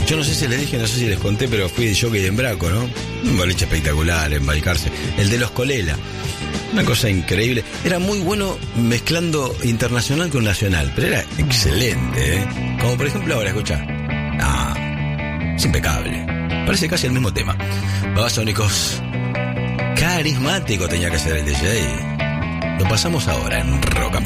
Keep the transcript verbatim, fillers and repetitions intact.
Yo no sé si les dije, no sé si les conté, pero fui de jockey en Braco, ¿no? Un boliche espectacular en Balcarce. El de los Colela. Una cosa increíble. Era muy bueno mezclando internacional con nacional, pero era excelente, ¿eh? Como por ejemplo ahora, escucha. Ah, es impecable. Parece casi el mismo tema. Babasónicos. Carismático tenía que ser el D J. Lo pasamos ahora en Rock and